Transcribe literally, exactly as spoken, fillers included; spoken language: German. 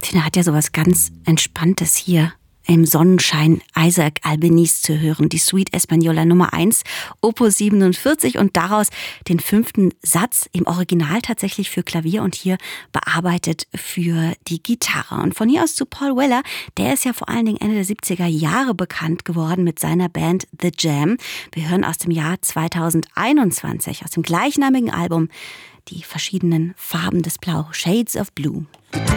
Tina hat ja sowas ganz Entspanntes hier im Sonnenschein Isaac Albeniz zu hören. Die Suite Española Nummer eins, Opus siebenundvierzig und daraus den fünften Satz im Original tatsächlich für Klavier und hier bearbeitet für die Gitarre. Und von hier aus zu Paul Weller, der ist ja vor allen Dingen Ende der siebziger Jahre bekannt geworden mit seiner Band The Jam. Wir hören aus dem Jahr zweitausendeinundzwanzig, aus dem gleichnamigen Album, die verschiedenen Farben des Blau, Shades of Blue.